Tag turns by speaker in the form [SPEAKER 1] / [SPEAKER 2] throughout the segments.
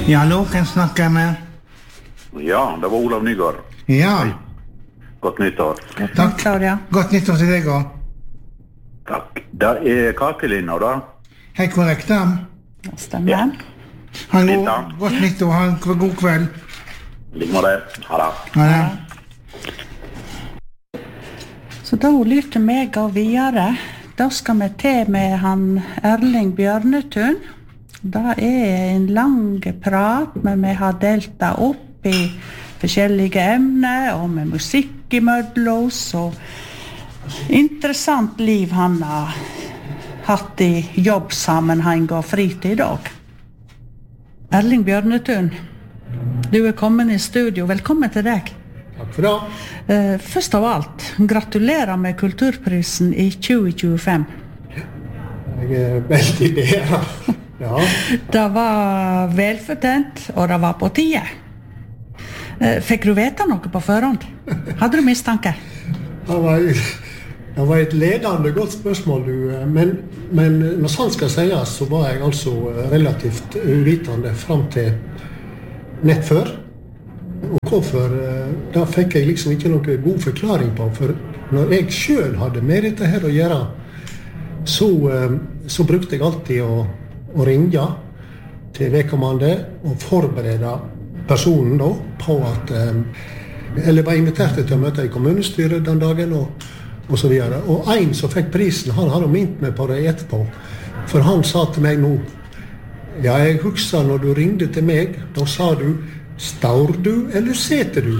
[SPEAKER 1] Ja, hallo, kan jeg snakke med?
[SPEAKER 2] Ja, det var Olav Nygaard.
[SPEAKER 1] Ja.
[SPEAKER 2] Hei. Godt nyttår.
[SPEAKER 1] Godt nyttår, ja. Godt nyttår til deg også.
[SPEAKER 2] Takk. Det kakelinna, da.
[SPEAKER 1] Hei, korrekt, da.
[SPEAKER 3] Stemmer.
[SPEAKER 2] Ja.
[SPEAKER 1] Godt nyttår, ha en god kveld.
[SPEAKER 2] Ligg med det. Ha det.
[SPEAKER 1] Ha det.
[SPEAKER 3] Så da lyrte meg gå videre. Da skal vi til med han Erling Bjørnetun. Det en lang prat, men vi har delt det opp i forskjellige emner, og med musikk i mødlos, og interessant liv han har hatt i jobbsammenheng og fritid også. Erling Bjørnetun, du kommet i studio. Velkommen til deg.
[SPEAKER 4] Takk for det.
[SPEAKER 3] Først av alt, gratulerer med Kulturprisen i 2025.
[SPEAKER 4] Jeg veldig bedre. Ja.
[SPEAKER 3] Det var velfortjent, og det var på tide. Fikk du vite noe på forhånd? Hadde du mistanke?
[SPEAKER 4] Det var et ledende godt spørsmål, men når sant skal sies, så var jeg altså relativt uvitende frem til nett før. Og hvorfor, da fikk jeg liksom ikke noen god forklaring på, for når jeg selv hadde med dette her å gjøre, så brukte jeg alltid å ringe til vedkommende og forberede personen da, på at, eller var invitert til å møte i kommunestyret den dagen, og så videre. Og en som fikk prisen, han hadde minnet meg på det etterpå, for han sa til meg nå, ja, jeg husker når du ringte til meg, da sa du, står du eller seter du?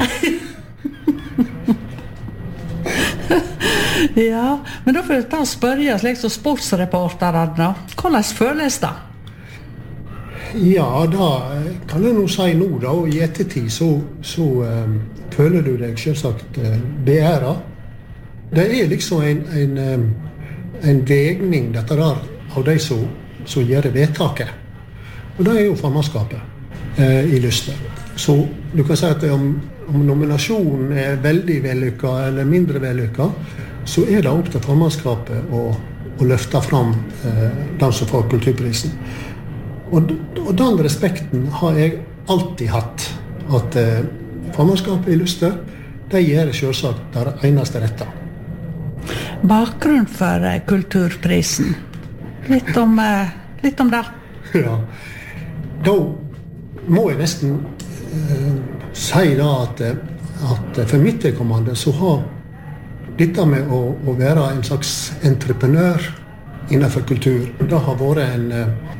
[SPEAKER 3] Ja, men da får jeg ta og spørre slik som sportsreporterne. Hvordan føles det?
[SPEAKER 4] Ja, da kan jeg nå si nå da, og i ettertid så føler du deg selvsagt beæret. Det liksom en vegning dette der av de som gjør vedtaket. Og det jo formannskapet i Lyster. Så du kan si at om nominasjonen veldig vellykket eller mindre vellykket, så det opp til formannskapet å løfte fram den som får kulturprisen. Og den respekten har jeg alltid hatt, at formannskapet i Lyster, de gjør selvsagt det eneste rette.
[SPEAKER 3] Bakgrunn for kulturprisen. Litt om det.
[SPEAKER 4] Ja. Da må jeg nesten si da at for mitt vedkommende så har dette med å være en slags entreprenør innenfor kultur, det har vært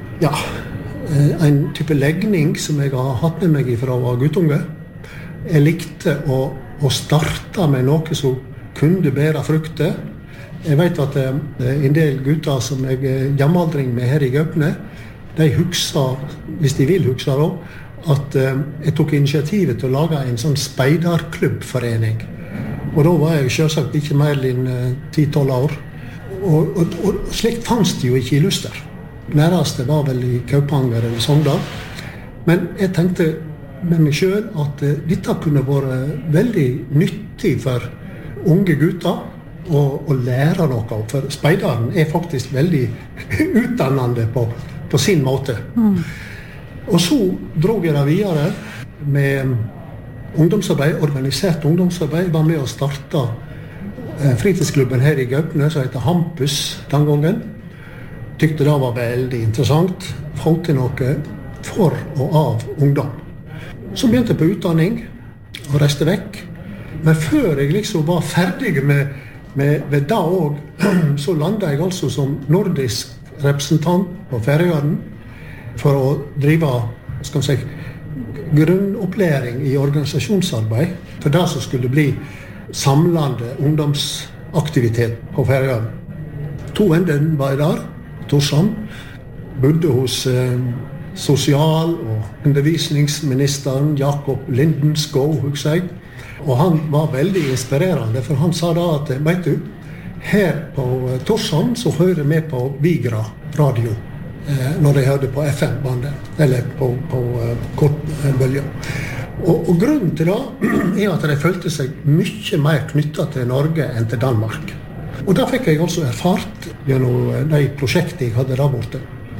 [SPEAKER 4] en type legning som jeg har hatt med meg fra guttunge. Jeg likte å starte med noe som kunne bære frukter. Jeg vet at en del gutter som jeg jammeldring med her i Gaupne, de husker, hvis de vil huske da, at jeg tok initiativet til å lage en sånn speiderklubbforening. Og da var jeg selvsagt ikke mer enn 10-12 år. Og slikt fanns det jo ikke i Lyster. Nærmest var vel i Kaupanger eller Sogndal. Men jeg tenkte med meg selv at dette kunne vært veldig nyttig for unge gutter å lære noe. For speideren faktisk veldig utdannende på sin måte. Og så drog jeg det videre med ungdomsarbeid, organisert ungdomsarbeid. Jeg var med å starte fritidsklubben her i Gaupne, som heter Hampus den gangen. Tykte det var veldig interessant. Få til noe for og av ungdom. Så begynte jeg på utdanning og reiste vekk. Men før jeg liksom var ferdig med det også, så landet jeg altså som nordisk representant på Færøyene for å drive, skal vi si, grunnopplæring i organisasjonsarbeid for det som skulle bli samlende ungdomsaktivitet på Færøyene. 2 enden var jeg der, Torshavn, bodde hos sosial- og undervisningsministeren Jakob Lindenskov, husker jeg. Og han var veldig inspirerende, for han sa da at, vet du, her på Torshavn så hører vi på Vigra radio når de hørte på FM-bandet, eller på kortbølger. Og grunnen til det at de følte seg mye mer knyttet til Norge enn til Danmark. Og da fikk jeg altså erfart gjennom de prosjektene jeg hadde der borte.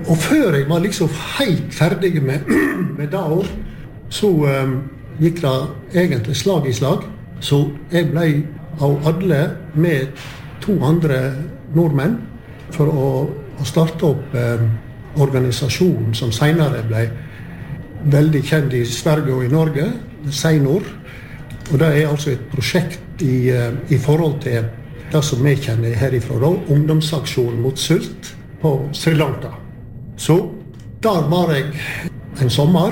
[SPEAKER 4] Og før jeg var liksom helt ferdig med det år, så gikk det egentlig slag i slag. Så jeg ble av alle med 2 andre nordmenn for å starte opp organisasjonen som senere ble veldig kjent i Sverige og i Norge, Seinor. Og det altså et prosjekt i forhold til det som vi kjenner herifra, da, ungdomsaksjonen mot sult på Sri Lanka. Så der var jeg en sommer,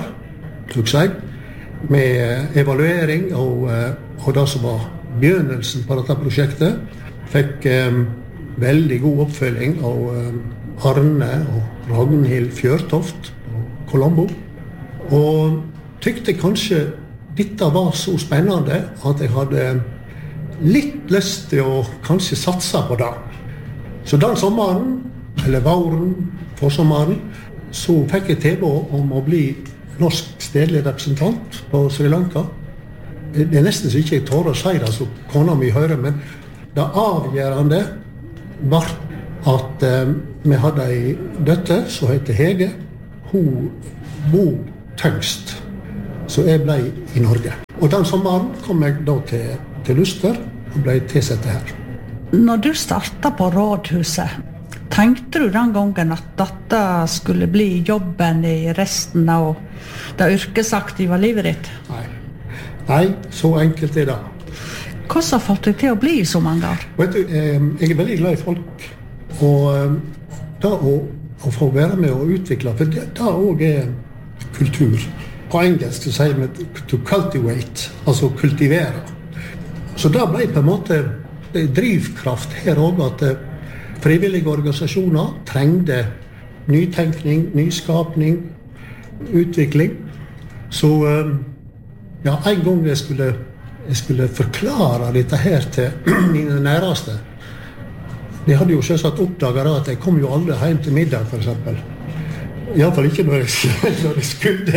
[SPEAKER 4] med evaluering og det som var begynnelsen på dette prosjektet. Fikk veldig god oppfølging av Arne og Ragnhild Fjørtoft og Colombo. Og tykte kanskje dette var så spennende at jeg hadde litt lyst til å kanskje satse på det. Så den sommeren, eller våren, forsommeren, så fikk jeg tilbud om å bli norsk stedlig representant på Sri Lanka. Det nesten så ikke jeg tør å si det, så kona mi hører, men det avgjørende var at vi hadde en døtter som heter Hege. Hun bor tyngst, så jeg ble i Norge. Og den sommeren kom jeg da til Luster og ble tilsatt her.
[SPEAKER 3] Når du startet på rådhuset, tenkte du den gangen at dette skulle bli jobben i resten av det yrkesaktive livet ditt?
[SPEAKER 4] Nei, så enkelt det.
[SPEAKER 3] Hva har fått deg til å bli så mange år?
[SPEAKER 4] Vet du, jeg veldig glad i folk, og da å få være med og utvikle, for det også kultur. På engelsk så sier vi to cultivate, altså kultivere. Så da ble på en måte drivkraft her også at frivillige organisasjoner trengte nytenkning, nyskapning, utvikling. Så ja, en gang jeg skulle forklare dette her til mine næreste. De hadde jo selvsagt oppdaget at jeg kom jo aldri hjem til middag, for eksempel. I alle fall ikke når jeg skulle.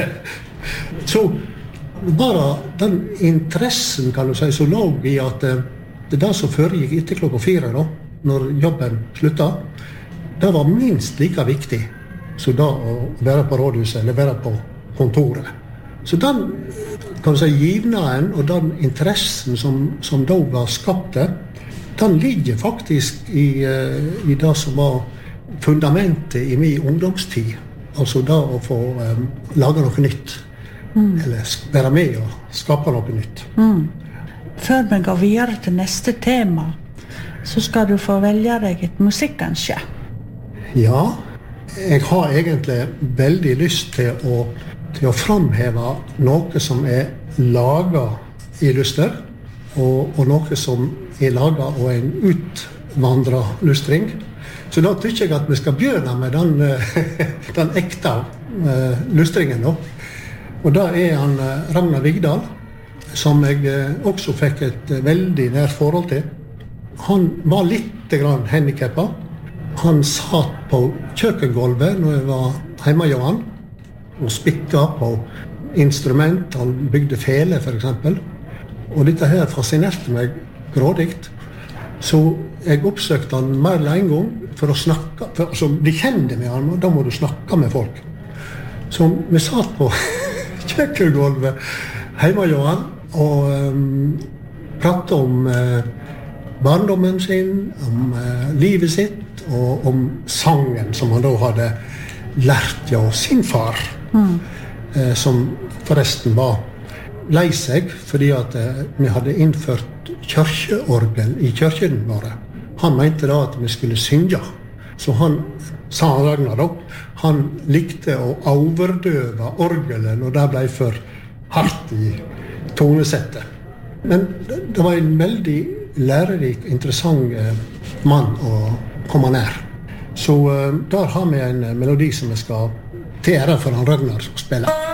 [SPEAKER 4] Så bare den interessen, kan du si, som lå i at det der som foregikk etter 4:00 da, når jobben sluttet, det var minst like viktig som da å være på rådhuset eller være på kontoret. Så den, kan du si, givnaden og den interessen som da var skapt, den ligger faktisk i det som var fundamentet i min ungdomstid. Altså da å få lage noe nytt. Eller være med og skape noe nytt.
[SPEAKER 3] Før vi går videre til neste tema, så skal du få velge deg et musikkønske.
[SPEAKER 4] Ja, jeg har egentlig veldig lyst til å framheve noe som laget i Luster, og noe som laget av en utvandret lustring. Så da tykker jeg at vi skal begynne med den ekte lustringen da. Og da han Ragnar Vigdal, som jeg også fikk et veldig nært forhold til. Han var litt handikappet. Han satt på kjøkkengolvet når jeg var hjemme hos han, og spikket på instrument. Han bygde fele, for eksempel. Og dette her fascinerte meg grådigt. Så jeg oppsøkte han mer enn en gang for å snakke. Altså, de kjente med han, og da må du snakke med folk. Så vi satt på kjøkkengolvet hjemme hos han og pratet om barndommen sin, om livet sitt og om sangen som han da hadde lært av sin far, som forresten var lei seg fordi at vi hadde innført kirkeorgel i kirken våre. Han mente da at vi skulle synge, så han sa Ragnar opp. Han likte å overdøve orgelen, og det ble for hardt i tonesettet. Men det var en veldig lærerik, interessant mann å komme nær. Så der har vi en melodi som vi skal til ære for han Ragnar spille.